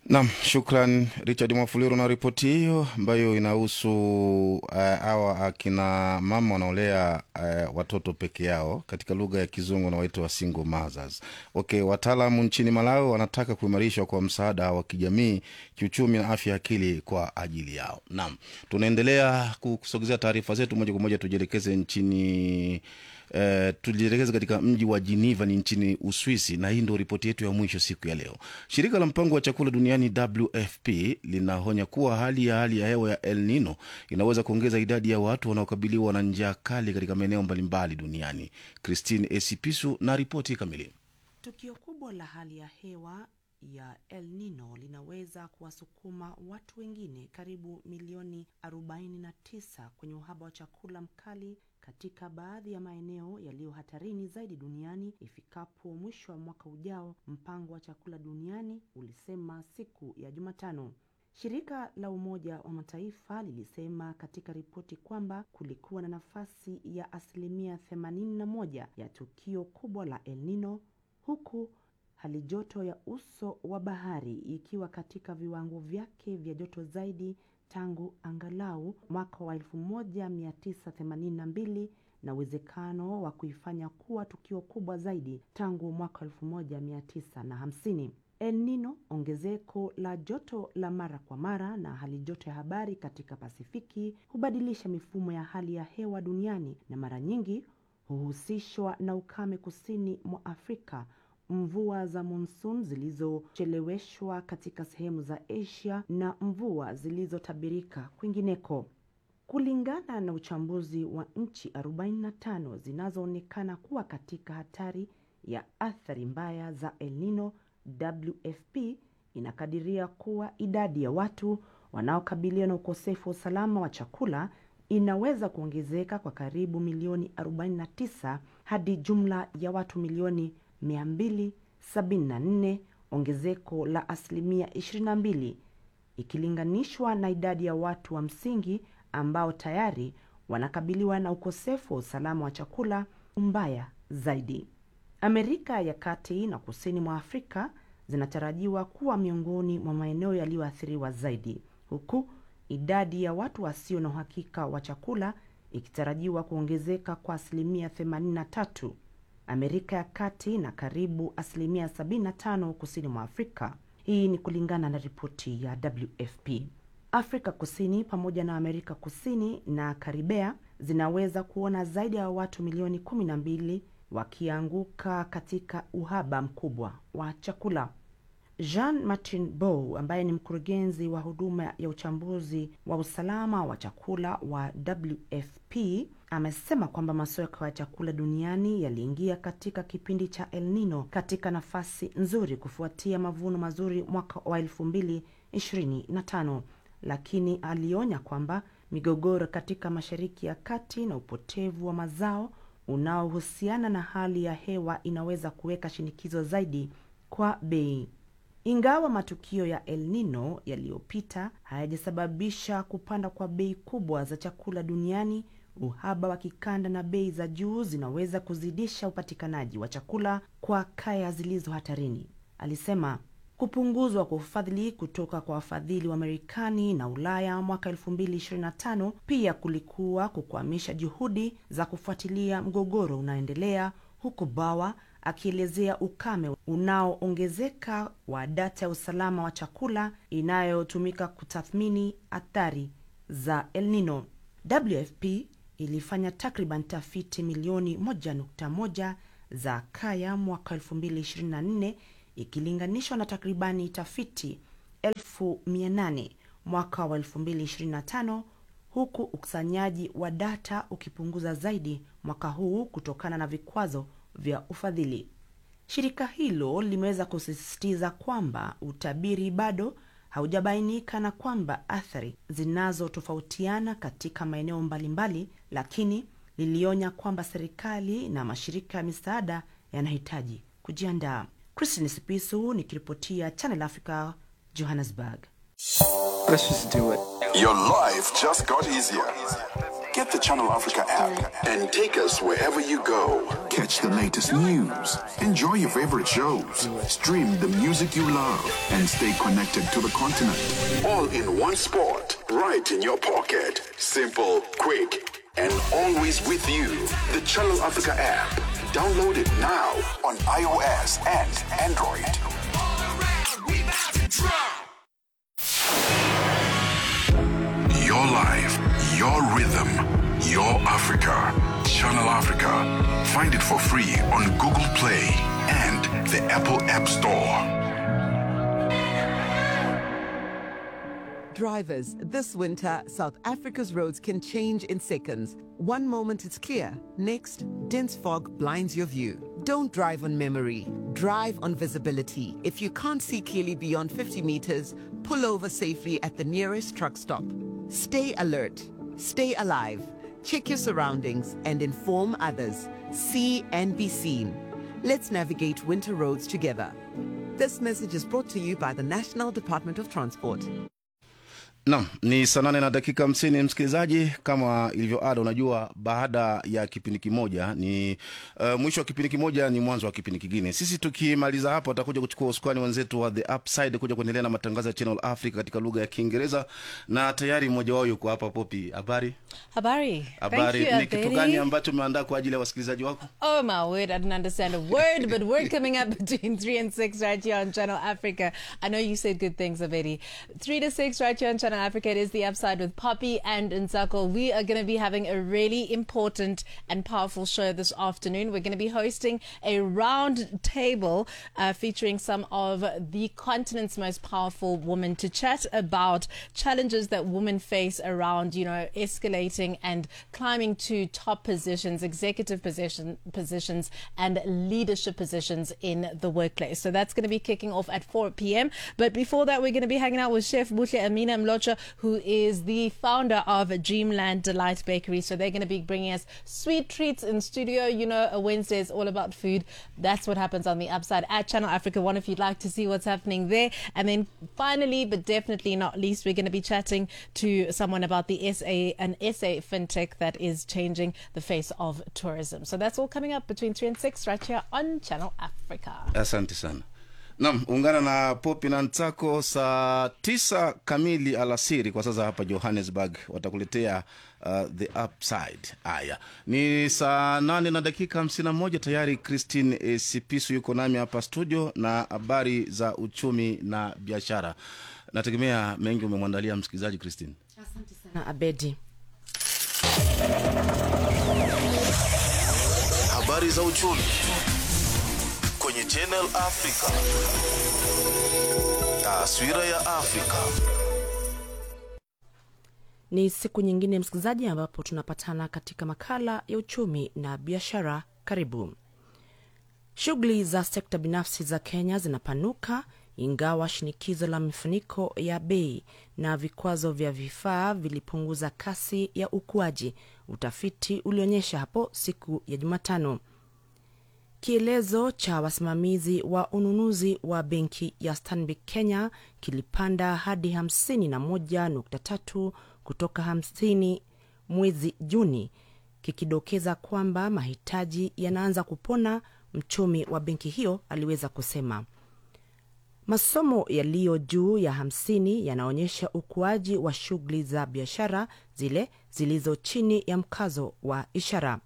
Naam, shukran Richard Mwafuliro na ripoti hiyo ambayo inahusu hawa akina mama wanaolea watoto peke yao, katika lugha ya Kizungu na waitwa single mothers. Okay, wataalamu nchini Malawi wanataka kuimarishwa kwa msaada wa kijamii, kiuchumi na afya akili kwa ajili yao. Naam, tunaendelea kusogezea taarifa zetu moja kwa moja, tujielekeze nchini tujielekeze katika mji wa Geneva ni nchini Uswisi, na hii ndio ripoti yetu ya mwisho siku ya leo. Shirika la mpango wa chakula duniani WFP linaonya kuwa hali ya hewa ya El Nino inaweza kuongeza idadi ya watu wanaokabiliwa na njaa kali katika maeneo mbalimbali duniani. Christine Esipisu na ripoti kamili. Tukio kubwa la hali ya hewa ya El Nino linaweza kuwasukuma watu wengine karibu milioni 49 kwenye uhaba wa chakula mkali katika baadhi ya maeneo yaliyo hatarini zaidi duniani ifikapo mwisho wa mwaka ujao, mpango wa chakula duniani ulisema siku ya Jumatano. Shirika la Umoja wa Mataifa lilisema katika ripoti kwamba kulikuwa na nafasi ya 81% ya tukio kubwa la El Nino, huku hali joto ya uso wa bahari ikiwa katika viwango vyake vya joto zaidi tangu angalau mwaka wa 1982 na uwezekano wa kuifanya kuwa tukio kubwa zaidi tangu mwaka 1950. El Nino, ongezeko la joto la mara kwa mara na hali joto ya habari katika Pasifiki, hubadilisha mifumo ya hali ya hewa duniani na mara nyingi huhusishwa na ukame kusini mwa Afrika, mvua za monsoon zilizocheleweshwa katika sehemu za Asia na mvua zilizotabirika kwingineko. Kulingana na uchambuzi wa nchi 45 zinazoonekana kuwa katika hatari ya athari mbaya za El Nino, WFP inakadiria kuwa idadi ya watu wanaokabiliwa na ukosefu wa usalama wa chakula inaweza kuongezeka kwa karibu milioni 49 hadi jumla ya watu milioni 274, ongezeko la 22%, ikilinganishwa na idadi ya watu wa msingi ambao tayari wanakabiliwa na ukosefu wa usalama wa chakula mbaya zaidi. Amerika ya Kati na kusini mwa Afrika zinatarajiwa kuwa miongoni mwa maeneo yaliyoathiriwa zaidi, huku idadi ya watu wasio na uhakika wa chakula ikitarajiwa kuongezeka kwa 83%. Amerika ya Kati na karibu 75% kusini mwa Afrika. Hii ni kulingana na ripoti ya WFP. Afrika Kusini pamoja na Amerika Kusini na Karibea zinaweza kuona zaidi ya watu milioni 12 wakianguka katika uhaba mkubwa wa chakula. Jean-Martin Bow, ambaye ni mkurugenzi wa huduma ya uchambuzi wa usalama wa chakula wa WFP, amesema kwamba masoko ya chakula duniani yaliingia katika kipindi cha El Nino katika nafasi nzuri kufuatia mavuno mazuri mwaka wa 2025, lakini alionya kwamba migogoro katika Mashariki ya Kati na upotevu wa mazao unaohusiana na hali ya hewa inaweza kuweka shinikizo zaidi kwa bei. Ingawa matukio ya El Nino yaliyopita hayajasababisha kupanda kwa bei kubwa za chakula duniani, uhaba wa kikanda na bei za juu zinaweza kuzidisha upatikanaji wa chakula kwa kaya zilizo hatarini. Alisema kupunguzwa kwa ufadhili kutoka kwa wafadhili wa Marekani na Ulaya mwaka 2025 pia kulikuwa kukwamisha juhudi za kufuatilia mgogoro unaendelea, huku Bawa akielezea ukame unaoongezeka wa data ya usalama wa chakula inayotumika kutathmini athari za El Nino. WFP ilifanya takriban tafiti milioni 1.1 za kaya mwaka 2024 ikilinganishwa na takribani tafiti 1800 mwaka wa 2025, huku ukusanyaji wa data ukipunguza zaidi mwaka huu kutokana na vikwazo vya ufadhili. Shirika hilo limeweza kusisitiza kwamba utabiri bado haujabainika na kwamba athari zinazotofautiana katika maeneo mbalimbali, lakini lilionya kwamba serikali na mashirika ya misaada yanahitaji kujiandaa. Christine Sipisu nikiripotia Channel Africa, Johannesburg. Let's just do it. Your life just got easier. Get the Channel Africa app and take us wherever you go. Catch the latest news, enjoy your favorite shows, stream the music you love, and stay connected to the continent. All in one spot, right in your pocket. Simple, quick, and always with you. The Channel Africa app. Download it now on iOS and Android. Your life, your rhythm, your Africa. Channel Africa. Find it for free on Google Play and the Apple App Store. Drivers, this winter, South Africa's roads can change in seconds. One moment it's clear, next, dense fog blinds your view. Don't drive on memory, drive on visibility. If you can't see clearly beyond 50 meters, pull over safely at the nearest truck stop. Stay alert, stay alive, check your surroundings and inform others. See and be seen. Let's navigate winter roads together. This message is brought to you by the National Department of Transport. Naam, ni saa 8 na dakika 50 msikilizaji, kama ilivyo ada. Unajua baada ya kipindi kimoja ni mwisho wa kipindi kimoja ni mwanzo wa kipindi kingine. Sisi tukimaliza hapo atakuja kuchukua usukani wenzetu wa The Upside kuja kuendelea na matangazo ya Channel Africa katika lugha ya Kiingereza, na tayari mmoja wao yuko hapa. Poppy, habari? Habari. Ni kitu gani ambacho umeandaa kwa ajili ya wasikilizaji wako? Oh my word, I didn't understand a word, but word coming up between 3 and 6 right here on Channel Africa. I know you said good things, Abedi. 3 to 6 right here on Channel Africa. It is The Upside with Poppy and Nsako. We are going to be having a really important and powerful show this afternoon. We're going to be hosting a round table featuring some of the continent's most powerful women to chat about challenges that women face around, escalating and climbing to top positions, executive positions and leadership positions in the workplace. So that's going to be kicking off at 4 p.m. But before that, we're going to be hanging out with Chef Buhle Amina Mlocha, who is the founder of Dreamland Delight Bakery. So they're going to be bringing us sweet treats in studio. A Wednesday is all about food. That's what happens on The Upside at Channel Africa 1 if you'd like to see what's happening there. And then finally, but definitely not least, we're going to be chatting to someone about an SA fintech that is changing the face of tourism. So that's all coming up between 3 and 6 right here on Channel Africa. Asante sana. Naam, ungana na Poppy na Nsako saa 9 kamili alasiri kwa sasa hapa Johannesburg. Watakuletea The Upside. Aya, ni saa 8 na dakika 51 tayari. Christine Sipisu yuko nami hapa studio na habari za uchumi na biashara. Nategemea mengi umemwandalia msikilizaji Christine. Asante sana Abedi. Habari za uchumi kwenye Channel Africa. Taswira ya Afrika. Ni siku nyingine msikilizaji ambapo tunapatana katika makala ya uchumi na biashara. Karibu. Shughuli za sekta binafsi za Kenya zinapanuka ingawa shinikizo la mifuniko ya bei na vikwazo vya vifaa vilipunguza kasi ya ukuaji, utafiti ulionyesha hapo siku ya Jumatano. Kielezo cha wasimamizi wa ununuzi wa benki ya Stanbic Kenya kilipanda hadi 51.3 kutoka 50 mwezi Juni, kikidokeza kwamba mahitaji yanaanza kupona. Mchumi wa benki hiyo aliweza kusema masomo yaliyo juu ya 50 yanaonyesha ukuaji wa shughuli za biashara zile zilizo chini ya mkazo wa ishara.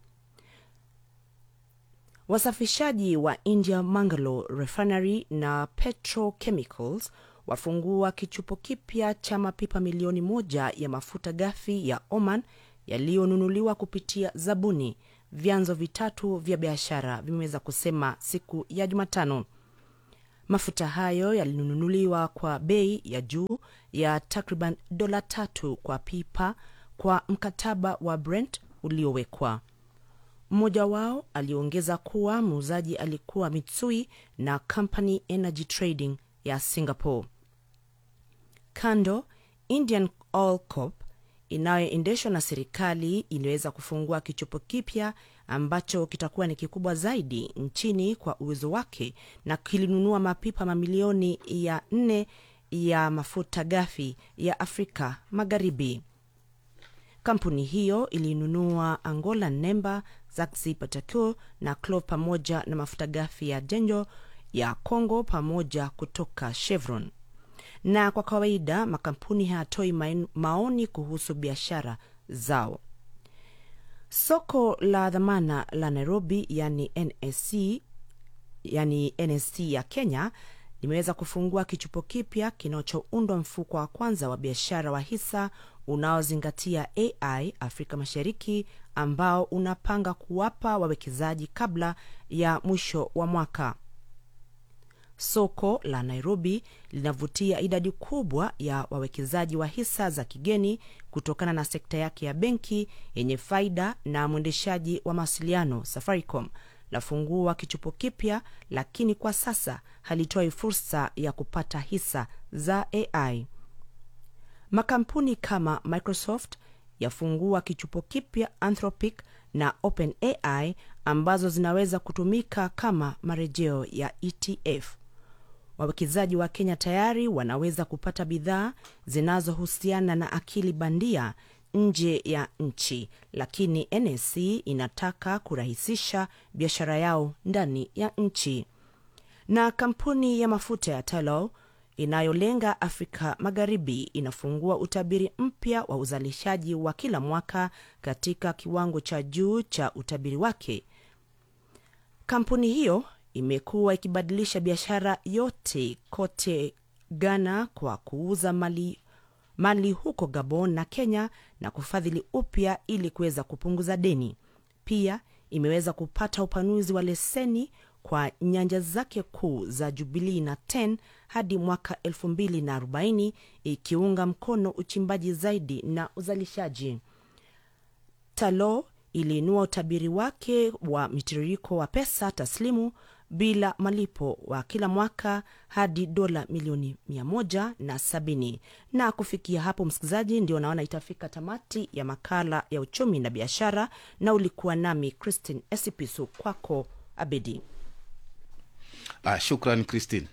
Wasafishaji wa India Mangalore Refinery na Petrochemicals wafungua kichupo kipya cha mapipa milioni 1 ya mafuta ghafi ya Oman yaliyonunuliwa kupitia zabuni, vyanzo vitatu vya biashara vimeweza kusema siku ya Jumatano. Mafuta hayo yalinunuliwa kwa bei ya juu ya takriban $3 kwa pipa kwa mkataba wa Brent uliowekwa. Mmoja wao aliongeza kuwa muuzaji alikuwa Mitsui na Company Energy Trading ya Singapore. Kando, Indian Oil Corp inayoendeshwa na serikali inaweza kufungua kichupo kipya ambacho kitakuwa ni kikubwa zaidi nchini kwa uwezo wake, na kilinunua mapipa mamilioni ya 4 ya mafuta ghafi ya Afrika Magharibi. Kampuni hiyo ilinunua Angola Nemba, Zaxi Patako na Clove pamoja na mafuta ghafi ya Denjo ya Kongo pamoja kutoka Chevron. Na kwa kawaida makampuni hayatoi maoni kuhusu biashara zao. Soko la dhamana la Nairobi NSC ya Kenya limeweza kufungua kichupo kipya kinachoundwa mfuko wa kwanza wa biashara wa hisa unaozingatia AI Afrika Mashariki, ambao unapanga kuwapa wawekezaji kabla ya mwisho wa mwaka. Soko la Nairobi linavutia idadi kubwa ya wawekezaji wa hisa za kigeni kutokana na sekta yake ya benki yenye faida, na mwendeshaji wa mawasiliano Safaricom lafungua kichupo kipya, lakini kwa sasa halitoi fursa ya kupata hisa za AI. Makampuni kama Microsoft yafungua kichupo kipya Anthropic na OpenAI, ambazo zinaweza kutumika kama marejeo ya ETF. Wawekezaji wa Kenya tayari wanaweza kupata bidhaa zinazohusiana na akili bandia nje ya nchi, lakini NSC inataka kurahisisha biashara yao ndani ya nchi. Na kampuni ya mafuta ya Tullow inayolenga Afrika Magharibi inafungua utabiri mpya wa uzalishaji wa kila mwaka katika kiwango cha juu cha utabiri wake. Kampuni hiyo imekuwa ikibadilisha biashara yote kote Ghana kwa kuuza mali huko Gabon na Kenya na kufadhili upya ili kuweza kupunguza deni. Pia imeweza kupata upanuzi wa leseni kwa nyanja zake kuu za Jubilee na TEN hadi mwaka 2040, ikiunga mkono uchimbaji zaidi na uzalishaji. Tullow iliinua utabiri wake wa mitiririko wa pesa taslimu bila malipo wa kila mwaka hadi dola milioni 170. Na kufikia hapo, msikilizaji, ndio naona itafika tamati ya makala ya uchumi na biashara, na ulikuwa nami Christine Esipisu. Kwako Abedi. Shukran Christine.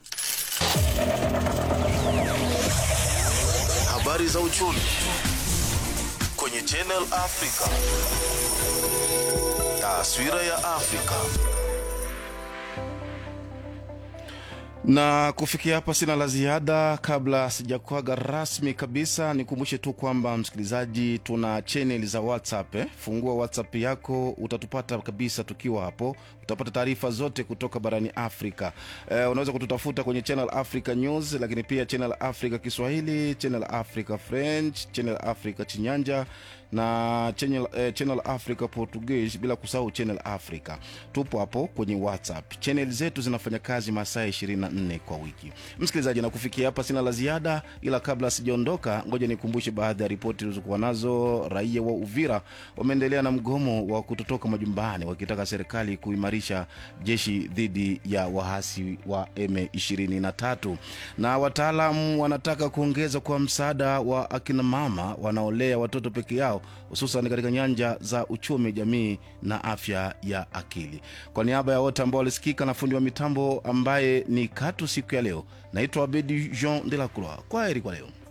Habari za uchumi kwenye Channel Africa. Taswira ya Afrika. Na kufikia hapa sina la ziada. Kabla sijakuaga rasmi kabisa, nikumbushe tu kwamba msikilizaji, tuna channel za WhatsApp. Fungua WhatsApp yako, utatupata kabisa tukiwa hapo. Utapata taarifa zote kutoka barani Afrika. Unaweza kututafuta kwenye Channel Africa News, lakini pia Channel Africa Kiswahili, Channel Africa French, Channel Africa Chinyanja na Channel Africa Portuguese, bila kusahau Channel Africa. Tupo hapo kwenye WhatsApp. Channel zetu zinafanya kazi masaa 24 kwa wiki. Msikilizaji, na kufikia hapa sina la ziada, ila kabla sijaondoka, ngoja nikumbushe baadhi ya ripoti tulizokuwa nazo. Raia wa Uvira wameendelea na mgomo wa kutotoka majumbani, wakitaka serikali kuimarisha jeshi dhidi ya wahasi wa M23. Na wataalamu wanataka kuongeza kwa msaada wa akina mama wanaolea watoto peke yao, hususan katika nyanja za uchumi, jamii na afya ya akili. Kwa niaba ya wote ambao walisikika na fundi wa mitambo ambaye ni Katu siku ya leo, naitwa Abedi Jean de la Croix. Kwaheri kwa leo.